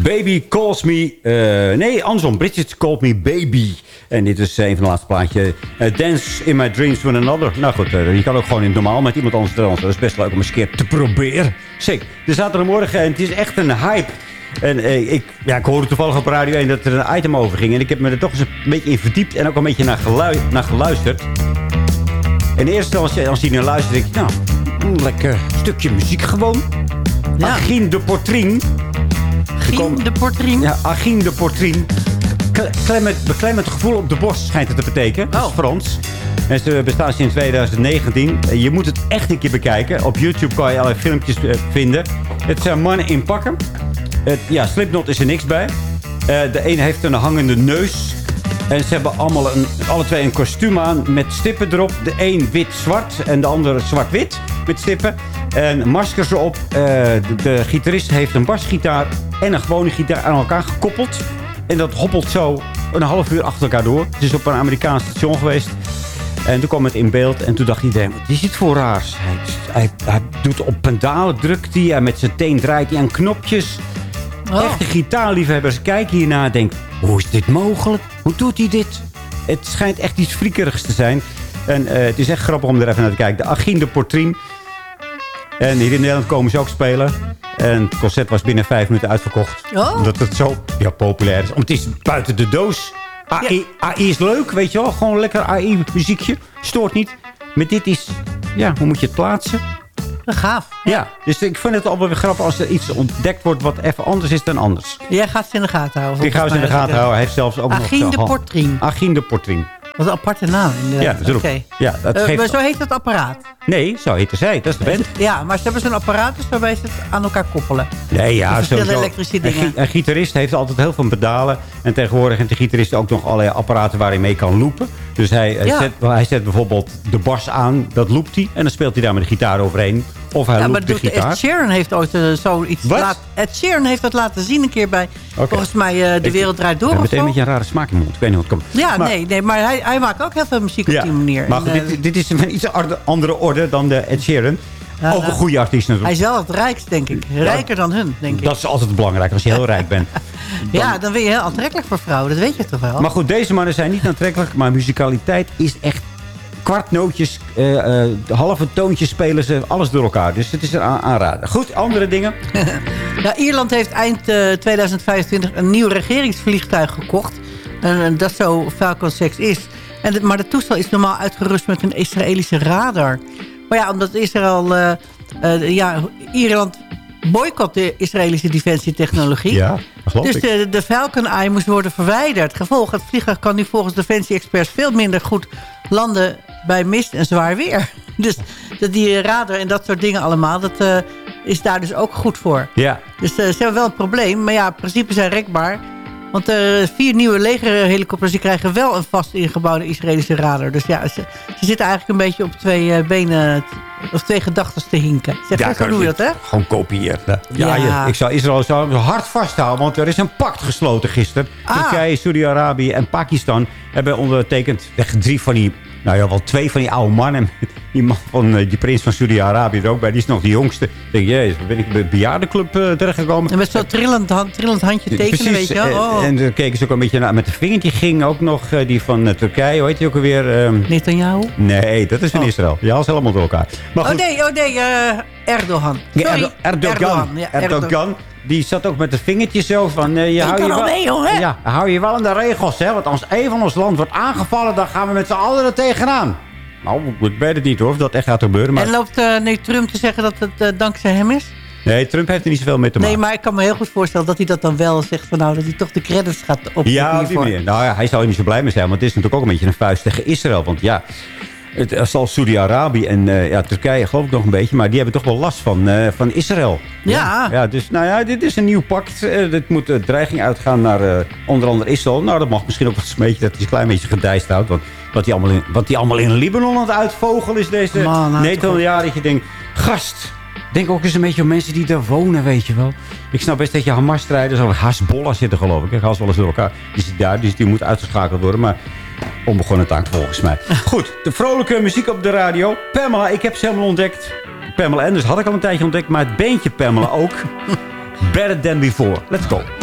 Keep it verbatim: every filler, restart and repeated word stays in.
Baby Calls Me... Uh, nee, andersom. Bridget Called Me Baby. En dit is een van de laatste plaatjes. Uh, Dance in My Dreams with Another. Nou goed, uh, je kan ook gewoon in normaal met iemand anders dansen. Dat is best leuk om eens een keer te proberen. Zeker. De zaterdagmorgen en het is echt een hype. En uh, ik, ja, ik hoorde toevallig op Radio één dat er een item over ging. En ik heb me er toch eens een beetje in verdiept. En ook een beetje naar, gelui naar geluisterd. En eerst als je, als je naar luistert, denk ik... Nou, een lekker stukje muziek gewoon. Ja. Agin de Portrien. Agin de Portrien? Ja, Agin de Portrien. Beklemmend, beklemmend gevoel op de borst schijnt het te betekenen. Dat is oh. Frans. En ze bestaan sinds twintig negentien. Je moet het echt een keer bekijken. Op YouTube kan je allerlei filmpjes uh, vinden. Het zijn mannen in pakken. Het, ja, Slipknot is er niks bij. Uh, de ene heeft een hangende neus. En ze hebben allemaal een, alle twee een kostuum aan met stippen erop. De een wit-zwart en de andere zwart-wit met stippen. En maskers erop. Uh, de, de gitarist heeft een basgitaar en een gewone gitaar aan elkaar gekoppeld. En dat hoppelt zo een half uur achter elkaar door. Het is op een Amerikaans station geweest. En toen kwam het in beeld. En toen dacht iedereen, wat is dit voor raars? Hij, hij, hij doet op pedalen, drukt hij. En met zijn teen draait hij aan knopjes. Oh. Echte gitaarliefhebbers kijken hierna en denken... Hoe is dit mogelijk? Hoe doet hij dit? Het schijnt echt iets friekerigs te zijn. En uh, het is echt grappig om er even naar te kijken. De Agin de Portrien. En hier in Nederland komen ze ook spelen. En het concert was binnen vijf minuten uitverkocht. Oh. Omdat het zo ja, populair is. Omdat het is buiten de doos. A I, ja. A I is leuk, weet je wel. Gewoon lekker A I-muziekje. Stoort niet. Maar dit is... Ja, hoe moet je het plaatsen? Gaaf. Ja, dus ik vind het altijd weer grappig als er iets ontdekt wordt wat even anders is dan anders. Jij gaat ze in de gaten houden. Ik ga ze in de gaten houden. Hij heeft zelfs ook Agin nog... de Portrien. Agin de Portrien. Wat een aparte naam. Ja, dat is okay. ja, dat uh, geeft... Maar zo heet het apparaat. Nee, zo heette zij. Dat is de band. Ja, maar ze hebben zo'n apparaat dus waarbij ze het aan elkaar koppelen. Nee, ja, verschillende elektrische dingen. Een, een gitarist heeft altijd heel veel pedalen. En tegenwoordig heeft de gitarist ook nog allerlei apparaten waar hij mee kan loopen. Dus hij, ja. zet, hij zet bijvoorbeeld de bas aan, dat loopt hij. En dan speelt hij daar met de gitaar overheen. Of hij ja, loopt de gitaar. Ed Sheeran heeft ooit uh, zoiets laten... Ed Sheeran heeft dat laten zien een keer bij... Okay. Volgens mij uh, De Wereld Draait Door. Ja, meteen een beetje een rare smaak in de mond. Ik weet niet wat het komt. Ja, maar, nee, nee, maar hij, hij maakt ook heel veel muziek op ja, die manier. Maar en, uh, dit, dit is een iets andere orde dan de Ed Sheeran. Uh, ook een goede artiest natuurlijk. Hij is wel het rijkst, denk ik. Rijker ja, dan hun, denk ik. Dat is altijd belangrijk als je heel rijk bent. Dan... Ja, dan ben je heel aantrekkelijk voor vrouwen. Dat weet je toch wel. Maar goed, deze mannen zijn niet aantrekkelijk. Maar muzikaliteit is echt kwartnootjes, uh, uh, halve toontjes spelen ze, alles door elkaar. Dus het is een aanrader. Goed, andere dingen. Ja, Ierland heeft eind uh, tweeduizend vijfentwintig een nieuw regeringsvliegtuig gekocht. En uh, dat zo Falcon zes is. En, maar het toestel is normaal uitgerust met een Israëlische radar. Maar ja, omdat Israël... Uh, uh, ja, Ierland boycott de Israëlische defensietechnologie. Ja, geloof dus ik. de, de Falcon Eye moest worden verwijderd. Gevolg, het vliegtuig kan nu volgens defensie-experts veel minder goed landen bij mist en zwaar weer. Dus dat die radar en dat soort dingen allemaal, dat uh, is daar dus ook goed voor. Ja. Dus uh, ze hebben wel een probleem, maar ja, principes zijn rekbaar. Want uh, vier nieuwe legerhelikopters die krijgen wel een vast ingebouwde Israëlische radar. Dus ja, ze, ze zitten eigenlijk een beetje op twee uh, benen, of twee gedachten te hinken. Zeg, ja, hoe doe je dat, hè? Gewoon kopiëren. Ja, ja. Je, ik zou Israël zo hard vasthouden, want er is een pact gesloten gisteren. Ah. Turkije, Saudi-Arabië en Pakistan hebben ondertekend echt drie van die... Nou ja, wel twee van die oude mannen. Die man van die prins van Saudi-Arabië er ook bij. Die is nog de jongste. Ik denk, jezus, ben ik bij de bejaardenclub uh, terechtgekomen. En met zo'n trillend, hand, trillend handje tekenen, precies, weet je wel. Oh. En dan keken ze ook een beetje naar. Met de vinger, die ging ook nog, uh, die van uh, Turkije. Hoe heet die ook alweer? Um... Netanyahu? Nee, dat is van oh. Israël. Ja, dat is helemaal door elkaar. Maar goed. Oh nee, oh nee, uh, Erdogan. Sorry. Erdo Erdogan. Erdogan. Ja, Erdogan. Erdogan. Die zat ook met het vingertje zo van... Uh, je hou je, wel, mee, hoor, ja, hou je wel aan de regels, hè. Want als een van ons land wordt aangevallen... dan gaan we met z'n allen er tegenaan. Nou, ik weet het niet hoor, of dat echt gaat gebeuren. Maar... En loopt uh, nu Trump te zeggen dat het uh, dankzij hem is? Nee, Trump heeft er niet zoveel mee te maken. Nee, maar ik kan me heel goed voorstellen dat hij dat dan wel zegt... van nou, dat hij toch de credits gaat opnemen. Ja, op die manier. Nou ja, hij zou er niet zo blij mee zijn. Want het is natuurlijk ook een beetje een vuist tegen Israël. Want ja... Het zal Saudi-Arabië en uh, ja, Turkije geloof ik nog een beetje. Maar die hebben toch wel last van, uh, van Israël. Ja. ja. Dus nou ja, dit is een nieuw pact. Uh, dit moet de uh, dreiging uitgaan naar uh, onder andere Israël. Nou, dat mag misschien ook wel een beetje dat hij een klein beetje gedijst houdt. Want wat hij allemaal in, wat hij allemaal in Libanon aan het uitvogelen is deze Netanyahu. Dat je denkt, gast... Denk ook eens een beetje om mensen die daar wonen, weet je wel. Ik snap best dat je Hamas-strijders of Hezbollah zitten, geloof ik. Ik haal ze wel eens door elkaar. Die zit daar, dus die moet uitgeschakeld worden. Maar onbegonnen taak volgens mij. Goed, de vrolijke muziek op de radio. Pamela, ik heb ze helemaal ontdekt. Pamela Anderson had ik al een tijdje ontdekt. Maar het beentje Pamela ook. Better Than Before. Let's go.